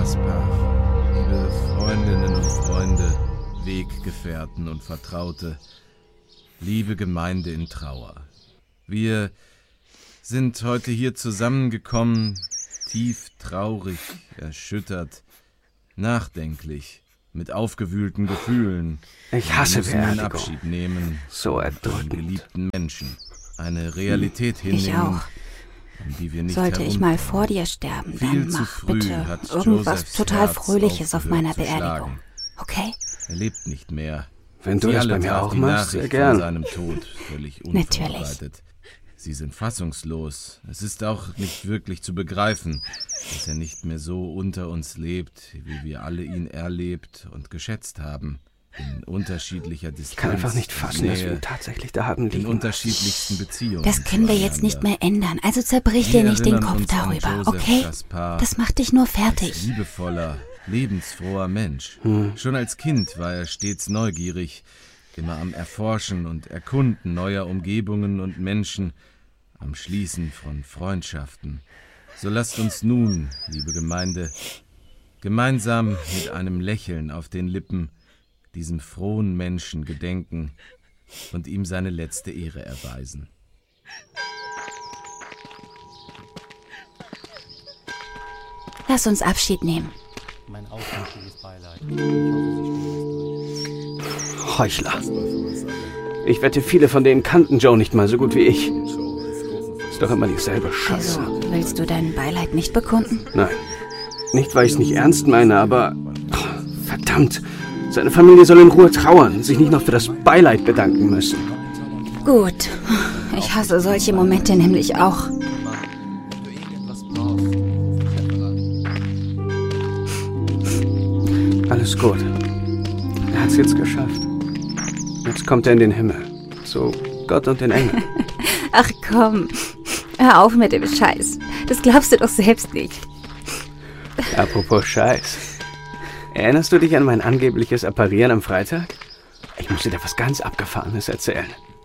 Liebespaar, liebe Freundinnen und Freunde, Weggefährten und Vertraute, liebe Gemeinde in Trauer. Wir sind heute hier zusammengekommen, tief traurig, erschüttert, nachdenklich, mit aufgewühlten Gefühlen. Ich hasse Beerdigung. Abschied nehmen, so erdrückend. von geliebten Menschen, eine Realität hinnehmen. Ich auch. Die wir nicht Sollte ich mal vor dir sterben, Viel dann zu mach früh bitte hat irgendwas Josephs total Herz Fröhliches auf meiner aufgehört zu Beerdigung. schlagen. Okay? Er lebt nicht mehr. Wenn du Sie das alle bei mir traf auch die machst, sehr Nachricht gern. von seinem Tod völlig unvorbereitet. Sie sind fassungslos. Es ist auch nicht wirklich zu begreifen, dass er nicht mehr so unter uns lebt, wie wir alle ihn erlebt und geschätzt haben. In unterschiedlicher Distanz. Ich kann einfach nicht fassen, dass wir ihn tatsächlich da haben in liegen. unterschiedlichsten Beziehungen. Das können wir jetzt nicht mehr ändern, also zerbrich dir nicht den Kopf darüber, okay? Das macht dich nur fertig. Als liebevoller, lebensfroher Mensch. Schon als Kind war er stets neugierig, immer am Erforschen und Erkunden neuer Umgebungen und Menschen, am Schließen von Freundschaften. So lasst uns nun, liebe Gemeinde, gemeinsam mit einem Lächeln auf den Lippen diesem frohen Menschen gedenken und ihm seine letzte Ehre erweisen. Lass uns Abschied nehmen. Mein aufrichtiges Beileid. Ich hoffe, Sie stehen das durch. Heuchler. Ich wette, viele von denen kannten Joe nicht mal so gut wie ich. Ist doch immer dieselbe Scheiße. Also, willst du dein Beileid nicht bekunden? Nein. Nicht, weil ich es nicht ernst meine, aber... verdammt. Seine Familie soll in Ruhe trauern, sich nicht noch für das Beileid bedanken müssen. Gut. Ich hasse solche Momente nämlich auch. Alles gut. Er hat's jetzt geschafft. Jetzt kommt er in den Himmel. Zu Gott und den Engeln. Ach komm. Hör auf mit dem Scheiß. Das glaubst du doch selbst nicht. Apropos Scheiß. Erinnerst du dich an mein angebliches Apparieren am Freitag? Ich muss dir da was ganz Abgefahrenes erzählen.